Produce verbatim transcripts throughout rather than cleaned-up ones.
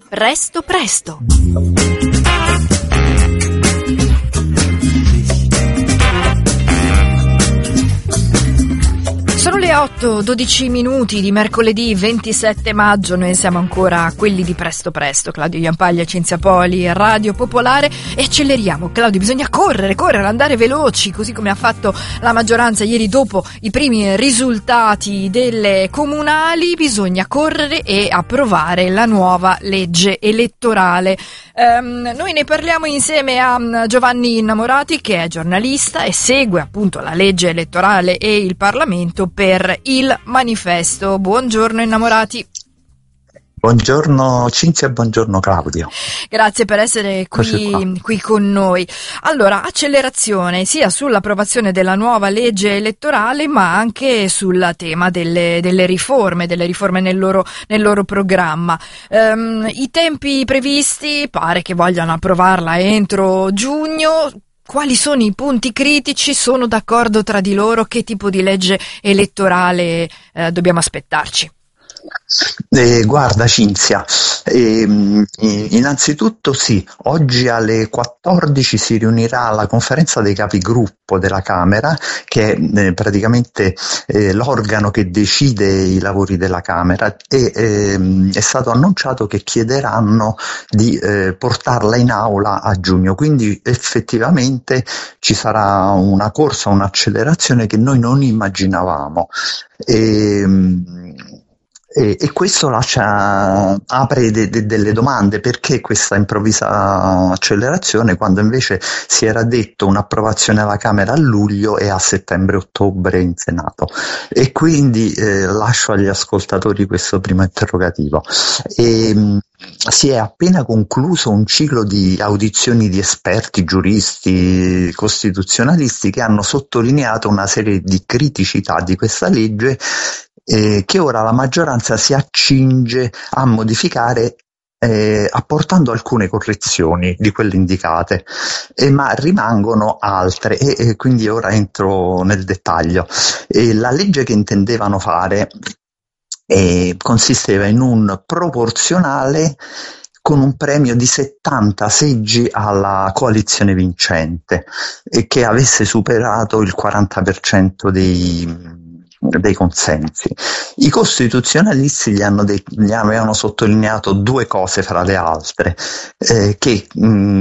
Presto presto. Sono le otto, dodici minuti di mercoledì ventisette maggio, noi siamo ancora quelli di Presto Presto, Claudio Jampaglia, Cinzia Poli, Radio Popolare, e acceleriamo. Claudio, bisogna correre, correre, andare veloci, così come ha fatto la maggioranza ieri dopo i primi risultati delle comunali. Bisogna correre e approvare la nuova legge elettorale. Um, noi ne parliamo insieme a Giovanni Innamorati, che è giornalista e segue appunto la legge elettorale e il Parlamento per Il Manifesto. Buongiorno Innamorati. Buongiorno Cinzia e buongiorno Claudio. Grazie per essere qui, qui con noi. Allora, accelerazione sia sull'approvazione della nuova legge elettorale, ma anche sul tema delle, delle riforme, delle riforme nel loro, nel loro programma. Um, I tempi previsti pare che vogliano approvarla entro giugno. Quali sono i punti critici? Sono d'accordo tra di loro? Che tipo di legge elettorale eh, dobbiamo aspettarci? Eh, guarda Cinzia, eh, innanzitutto sì, oggi alle quattordici si riunirà la conferenza dei capigruppo della Camera, che è eh, praticamente eh, l'organo che decide i lavori della Camera, e eh, è stato annunciato che chiederanno di eh, portarla in aula a giugno, quindi effettivamente ci sarà una corsa, un'accelerazione che noi non immaginavamo. E, E, e questo lascia, apre de, de, delle domande: perché questa improvvisa accelerazione quando invece si era detto un'approvazione alla Camera a luglio e a settembre-ottobre in Senato? E quindi eh, lascio agli ascoltatori questo primo interrogativo. E, mh, si è appena concluso un ciclo di audizioni di esperti, giuristi, costituzionalisti che hanno sottolineato una serie di criticità di questa legge, Eh, che ora la maggioranza si accinge a modificare, eh, apportando alcune correzioni di quelle indicate, eh, ma rimangono altre, e, e quindi ora entro nel dettaglio. E la legge che intendevano fare eh, consisteva in un proporzionale con un premio di settanta seggi alla coalizione vincente, e che avesse superato il quaranta per cento dei dei consensi. I costituzionalisti gli, hanno de- gli avevano sottolineato due cose fra le altre, eh, che mh,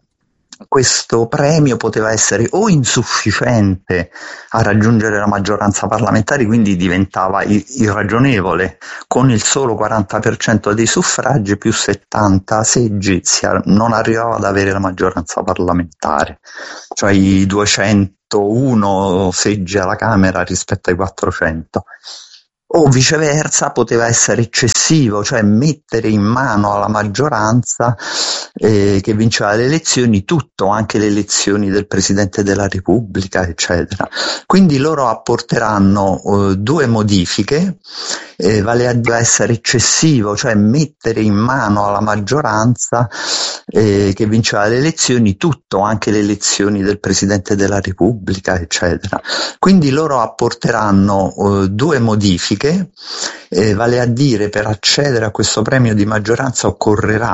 questo premio poteva essere o insufficiente a raggiungere la maggioranza parlamentare, quindi diventava irragionevole, con il solo quaranta per cento dei suffragi più settanta seggi si ar- non arrivava ad avere la maggioranza parlamentare, cioè i duecentouno seggi alla Camera rispetto ai quattrocento. O viceversa poteva essere eccessivo, cioè mettere in mano alla maggioranza eh, che vinceva le elezioni tutto, anche le elezioni del Presidente della Repubblica, eccetera. Quindi loro apporteranno eh, due modifiche, eh, vale a dire essere eccessivo, cioè mettere in mano alla maggioranza eh, che vinceva le elezioni tutto, anche le elezioni del Presidente della Repubblica, eccetera. Quindi loro apporteranno eh, due modifiche. Eh, vale a dire, per accedere a questo premio di maggioranza occorrerà